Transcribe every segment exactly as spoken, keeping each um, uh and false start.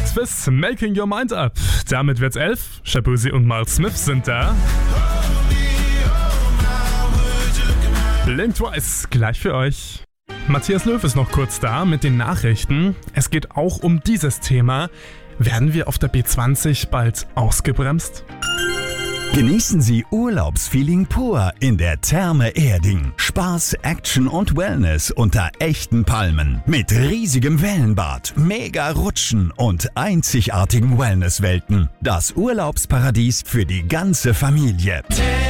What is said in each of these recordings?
Swiss, Making Your Mind Up. Damit wird's elf. Shaboozey und Miles Smith sind da. Blink Twice, gleich für euch. Matthias Löw ist noch kurz da mit den Nachrichten. Es geht auch um dieses Thema. Werden wir auf der B zwanzig bald ausgebremst? Genießen Sie Urlaubsfeeling pur in der Therme Erding. Spaß, Action und Wellness unter echten Palmen. Mit riesigem Wellenbad, mega Rutschen und einzigartigen Wellnesswelten. Das Urlaubsparadies für die ganze Familie.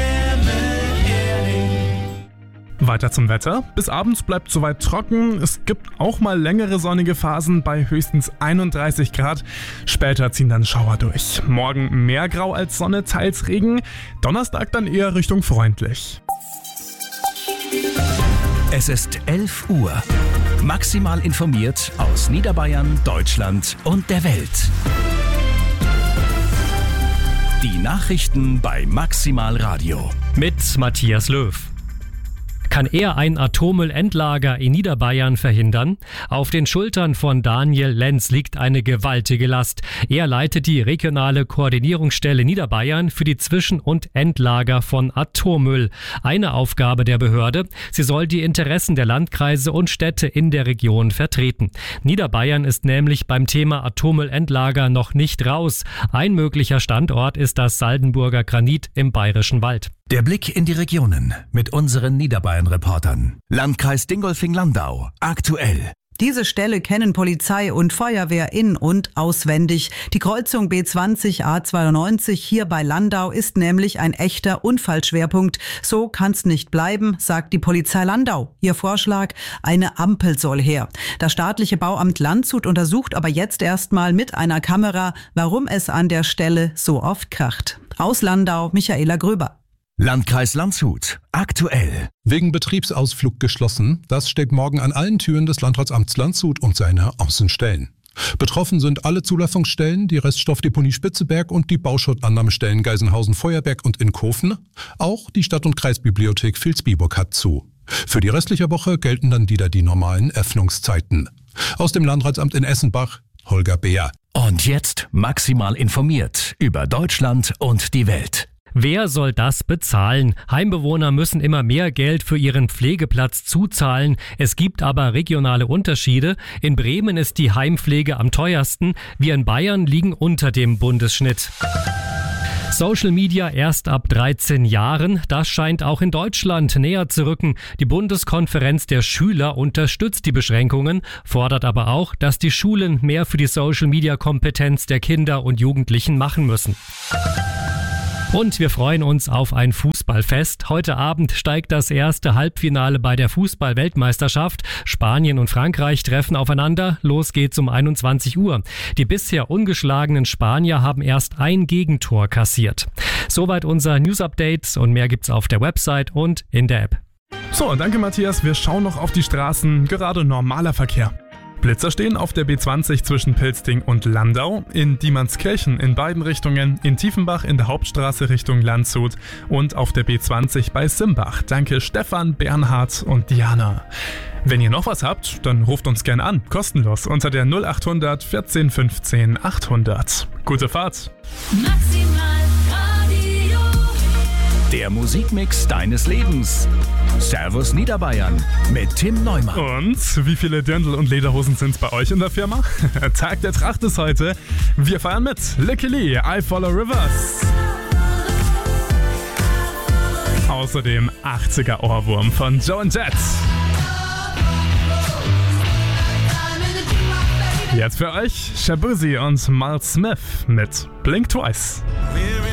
Weiter zum Wetter. Bis abends bleibt soweit trocken. Es gibt auch mal längere sonnige Phasen bei höchstens einunddreißig Grad. Später ziehen dann Schauer durch. Morgen mehr Grau als Sonne, teils Regen. Donnerstag dann eher Richtung freundlich. Es ist elf Uhr. Maximal informiert aus Niederbayern, Deutschland und der Welt. Die Nachrichten bei Maximal Radio. Mit Matthias Löw. Kann er ein Atommüllendlager in Niederbayern verhindern? Auf den Schultern von Daniel Lenz liegt eine gewaltige Last. Er leitet die regionale Koordinierungsstelle Niederbayern für die Zwischen- und Endlager von Atommüll. Eine Aufgabe der Behörde: Sie soll die Interessen der Landkreise und Städte in der Region vertreten. Niederbayern ist nämlich beim Thema Atommüllendlager noch nicht raus. Ein möglicher Standort ist das Saldenburger Granit im Bayerischen Wald. Der Blick in die Regionen mit unseren Niederbayern-Reportern. Landkreis Dingolfing-Landau. Aktuell. Diese Stelle kennen Polizei und Feuerwehr in- und auswendig. Die Kreuzung B zwanzig A zweiundneunzig hier bei Landau ist nämlich ein echter Unfallschwerpunkt. So kann's nicht bleiben, sagt die Polizei Landau. Ihr Vorschlag: eine Ampel soll her. Das staatliche Bauamt Landshut untersucht aber jetzt erstmal mit einer Kamera, warum es an der Stelle so oft kracht. Aus Landau, Michaela Gröber. Landkreis Landshut. Aktuell. Wegen Betriebsausflug geschlossen. Das steht morgen an allen Türen des Landratsamts Landshut und seine Außenstellen. Betroffen sind alle Zulassungsstellen, die Reststoffdeponie Spitzeberg und die Bauschuttannahmestellen Geisenhausen-Feuerberg und Inkofen. Auch die Stadt- und Kreisbibliothek Vilsbiburg hat zu. Für die restliche Woche gelten dann wieder die normalen Öffnungszeiten. Aus dem Landratsamt in Essenbach, Holger Beer. Und jetzt maximal informiert über Deutschland und die Welt. Wer soll das bezahlen? Heimbewohner müssen immer mehr Geld für ihren Pflegeplatz zuzahlen. Es gibt aber regionale Unterschiede. In Bremen ist die Heimpflege am teuersten. Wir in Bayern liegen unter dem Bundesschnitt. Social Media erst ab dreizehn Jahren. Das scheint auch in Deutschland näher zu rücken. Die Bundeskonferenz der Schüler unterstützt die Beschränkungen, fordert aber auch, dass die Schulen mehr für die Social Media Kompetenz der Kinder und Jugendlichen machen müssen. Und wir freuen uns auf ein Fußballfest. Heute Abend steigt das erste Halbfinale bei der Fußball-Weltmeisterschaft. Spanien und Frankreich treffen aufeinander. Los geht's um einundzwanzig Uhr. Die bisher ungeschlagenen Spanier haben erst ein Gegentor kassiert. Soweit unser News-Update und mehr gibt's auf der Website und in der App. So, danke Matthias. Wir schauen noch auf die Straßen. Gerade normaler Verkehr. Blitzer stehen auf der B zwanzig zwischen Pilsting und Landau, in Diemannskirchen in beiden Richtungen, in Tiefenbach in der Hauptstraße Richtung Landshut und auf der B zwanzig bei Simbach. Danke Stefan, Bernhard und Diana. Wenn ihr noch was habt, dann ruft uns gerne an, kostenlos unter der null achthundert vierzehn fünfzehn achthundert. Gute Fahrt! Maximal Radio. Der Musikmix deines Lebens. Servus Niederbayern mit Tim Neumann. Und wie viele Dirndl und Lederhosen sind es bei euch in der Firma? Tag der Tracht ist heute. Wir feiern mit Licky Lee, I Follow Rivers. Außerdem achtziger Ohrwurm von Joe and Jet. Jetzt für euch Shaboozey und Miles Smith mit Blink Twice.